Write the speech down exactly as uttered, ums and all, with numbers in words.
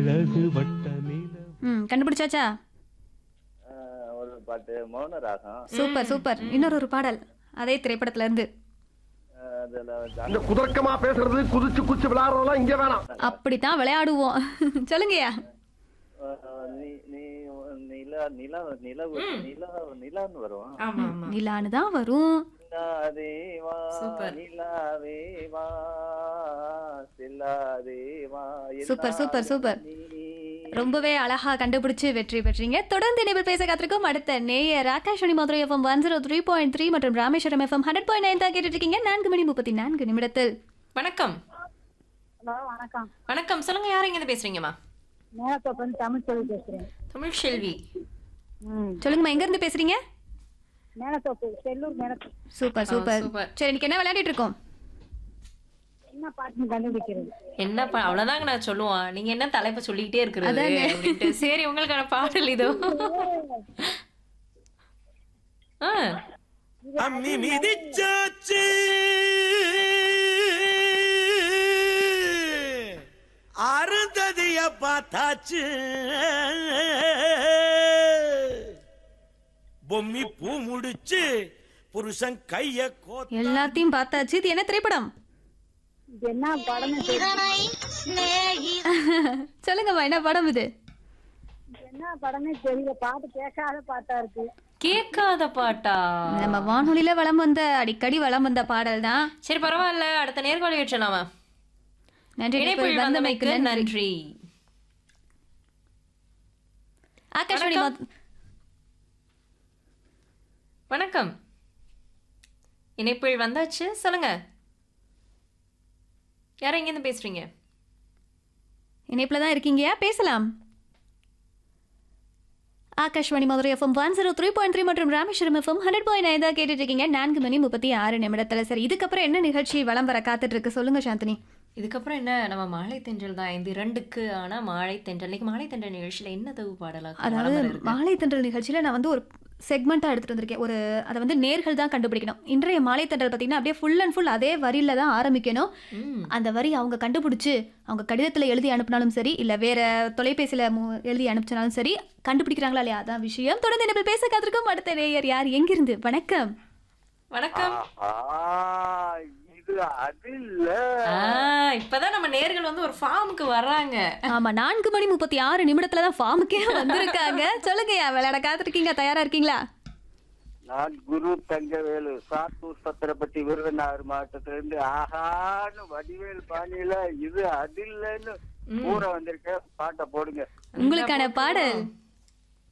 அழகு வட்ட நில. ம் கண்டுபிடிச்சாச்சா? அஹ், ஒரு பாட்டு மௌன ராகம். Super super. இன்னொரு ஒரு பாடல் அதே திரைப்படத்துல இருந்து. அஹ், அதுல வந்து இந்த குதர்க்கமா பேசுறது குதிச்சு குச்சி விளையாடுறதெல்லாம் இங்க வேணாம். அப்படித்தான் விளையாடுவோம். சொல்லுங்கய்யா. அஹ், நீ நீ நிலா நிலா நிலவு நிலா நிலான்னு வரும். ஆமா ஆமா நிலான்னு தான் வரும். நிலாதேவா சூப்பர். நிலாவேவா சில்லாதேவா super, super, super. நீ. ரொம்பவே அழகா கண்டுபிடிச்சு வெற்றி பெற்றீங்க. தொடர்ந்து இணைப்பில் பேச காத்திருக்கும் அடுத்த நேயர் Akashvani Madurai FM one zero three point three மற்றும் Rameswaram FM hundred point nine தான் கேட்டுட்டு இருக்கீங்க. நான்கு மணி முப்பத்தி நான்கு நிமிடத்தில். வணக்கம் ஹலோ வணக்கம். வணக்கம் சொல்லுங்க, யார் இங்க பேசுறீங்கம்மா? மேலத்தோப்பு தமிழ் செல்வி பேசுறேன். தமிழ் செல்வி. ம் சொல்லுங்கம்மா, எங்க இருந்து பேசுறீங்க? மேலத்தோப்பு செல்லூர் மேலத்தோப்பு. சூப்பர் ஆ, சூப்பர். சூப்பர். சரி, இன்னைக்கு என்ன விளையாடிட்டு இருக்கோம்? என்ன பாட்டுன்னு கண்டுபிடிக்கிறது. என்ன பா- அவ்வளவுதாங்க நான் சொல்லுவான், நீங்க என்ன தலைப்பு சொல்லிக்கிட்டே இருக்கிறது அதானே. அப்படின்ட்டு. சரி, உங்களுக்கான பாடல் இதோ. ஆ, அம்மி மிதிச்சாச்சு அருந்ததிய பார்த்தாச்சு பொம்மி பூ முடிச்சு புருஷன் கைய கோத்த எல்லாத்தையும் பார்த்தாச்சு. இது என்ன திரைப்படம்? இது என்ன படம்னு தெரியல. சொல்லுங்கம்மா, என்ன படம் இது? இது என்ன படம்னே தெரியல. பாட்டு கேட்காத பாட்டா இருக்கு. கேட்காத பாட்டா? நம்ம வானொலியில வலம் வந்த அடிக்கடி வலம் வந்த பாடல் தான். சரி பரவாயில்ல, அடுத்த நேர்காணல் ஏற்றலாமா? நன்றி. இணைப்பில் வந்தமைக்கு வந்தமைக்கு நன்றி. நன்றி. ஆகாஷ்வாணி வணக்கம். மது- வணக்கம், இணைப்பில் வந்தாச்சு, சொல்லுங்க. யார இங்க இருந்து பேசுறீங்க? இணைப்புல தான் இருக்கீங்கயா, பேசலாம். Akashvani Madurai FM one zero three point three மற்றும் Rameswaram FM hundred point nine தான் கேட்டுட்டு இருக்கீங்க. நான்கு மணி முப்பத்தி ஆறு நிமிடத்துல. சரி, இதுக்கப்புறம் என்ன நிகழ்ச்சி வலம் வர காத்துட்டு இருக்கு? சொல்லுங்க சாந்தினி. இதுக்கப்புறம் என்ன, நம்ம மாலை தென்றல் தான். இந்த இரண்டுக்கு ஆனா மாலை தென்றல். இன்னைக்கு மாலை தென்றல் நிகழ்ச்சியில என்ன தவு பாடலா அதாவது மாலை தென்றல் நிகழ்ச்சியில நான் வந்து ஒரு செக்மெண்ட்டாக எடுத்துகிட்டு வந்திருக்கேன். ஒரு அதை வந்து நேர்கள் தான் கண்டுபிடிக்கணும். இன்றைய மாலை தென்றல் பார்த்தீங்கன்னா அப்படியே ஃபுல் அண்ட் ஃபுல் அதே வரியில தான் ஆரம்பிக்கணும். அந்த வரி அவங்க கண்டுபிடிச்சு அவங்க கடிதத்தில் எழுதி அனுப்பினாலும் சரி, இல்லை வேற தொலைபேசியில் எழுதி அனுப்பிச்சினாலும் சரி, கண்டுபிடிக்கிறாங்களா இல்லையா, அதான் விஷயம். தொடர்ந்து என்ன பேச காத்திருக்கும் அடுத்த நேயர் யார், எங்கிருந்து? வணக்கம். வணக்கம். ஆஹா, இது அது இல்ல. ஆ, இப்பதான் நம்ம நேர்கள் வந்து ஒரு ஃபார்முக்கு வர்றாங்க. ஆமா, நான்கு மணி முப்பத்தி ஆறு நிமிடத்துல தான் ஃபார்முக்கே வந்திருக்காங்க. சொல்லுங்க, விளையாட காத்திருக்கீங்க, தயாரா இருக்கீங்களா? நான் குரு தங்கவேலு, சாத்தூர் சத்திரப்பட்டி விருதுநகர் மாவட்டத்திலிருந்து ஆஹான்னு வடிவேல் பாணியில இது அது இல்லன்னு கூற வந்திருக்கேன். பாட்டை போடுங்க. உங்களுக்கான பாடல்